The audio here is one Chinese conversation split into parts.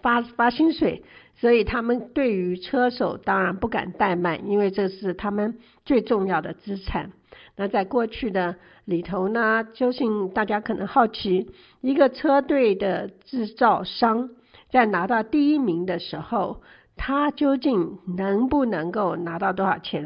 发薪水，所以他们对于车手当然不敢怠慢，因为这是他们最重要的资产。那在过去的里头呢，究竟大家可能好奇，一个车队的制造商在拿到第一名的时候，他究竟能不能够拿到多少钱？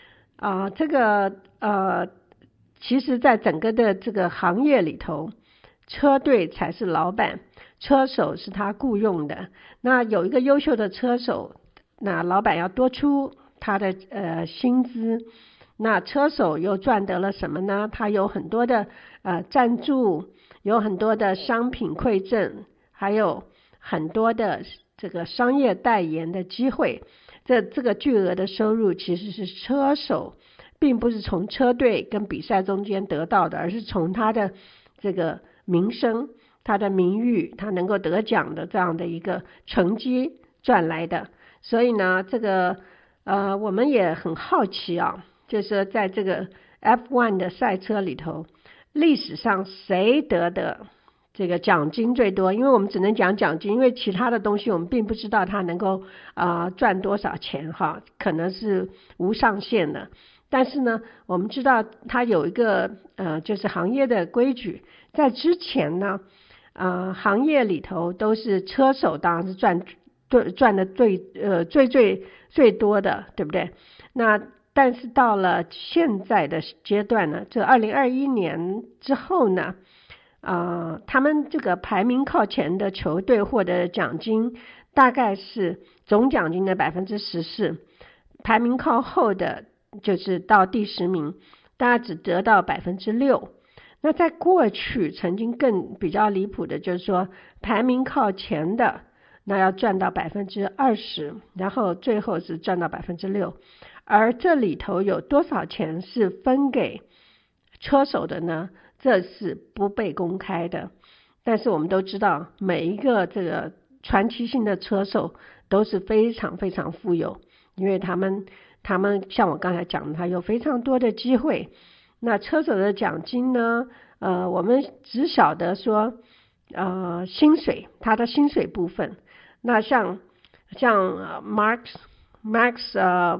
其实在整个的这个行业里头，车队才是老板，车手是他雇佣的。那有一个优秀的车手，那老板要多出他的薪资，那车手又赚得了什么呢？他有很多的赞助，有很多的商品馈赠，还有很多的这个商业代言的机会。这个巨额的收入其实是车手并不是从车队跟比赛中间得到的，而是从他的这个名声，他的名誉，他能够得奖的这样的一个成绩赚来的。所以呢，这个我们也很好奇啊，就是说在这个 F1 的赛车里头，历史上谁得的这个奖金最多？因为我们只能讲奖金，因为其他的东西我们并不知道他能够赚多少钱哈，可能是无上限的。但是呢，我们知道它有一个就是行业的规矩，在之前呢行业里头都是车手当然是赚的最多的，对不对？那但是到了现在的阶段呢，这2021年之后呢他们这个排名靠前的球队获得的奖金大概是总奖金的14%，排名靠后的就是到第10名，大家只得到6%。那在过去曾经更比较离谱的就是说，排名靠前的那要赚到20%，然后最后是赚到6%，而这里头有多少钱是分给车手的呢？这是不被公开的。但是我们都知道，每一个这个传奇性的车手都是非常非常富有，因为他们像我刚才讲的，他有非常多的机会。那车手的奖金呢我们只晓得说薪水，他的薪水部分。那像Max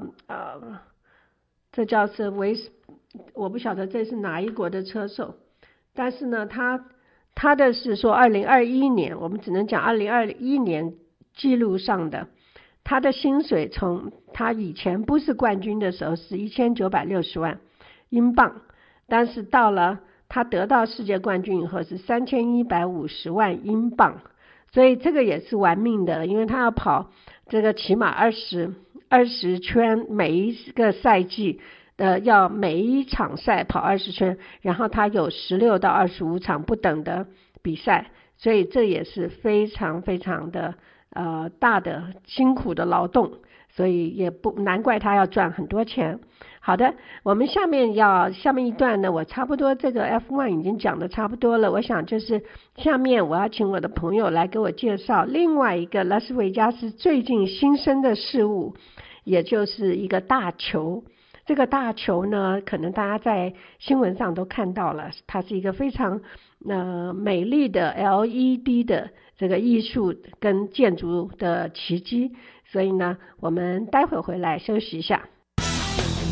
这叫是我不晓得这是哪一国的车手，但是呢他的是说2021年，我们只能讲2021年记录上的，他的薪水从他以前不是冠军的时候是1960万英镑，但是到了他得到世界冠军以后是3150万英镑，所以这个也是玩命的，因为他要跑这个起码20圈，每一个赛季要每一场赛跑20圈，然后他有16到25场不等的比赛，所以这也是非常非常的大的辛苦的劳动，所以也不难怪他要赚很多钱。好的，我们下面一段呢，我差不多这个 F1 已经讲的差不多了，我想就是下面我要请我的朋友来给我介绍另外一个拉斯维加斯最近新生的事物，也就是一个大球。这个大球呢，可能大家在新闻上都看到了，它是一个非常美丽的 LED 的这个艺术跟建筑的奇迹。所以呢，我们待会回来休息一下。